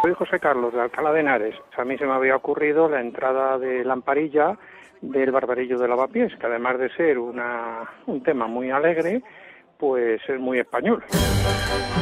Soy José Carlos de Alcalá de Henares. A mí se me había ocurrido la entrada de Lamparilla del Barbarillo de Lavapiés, que además de ser un tema muy alegre, pues es muy español.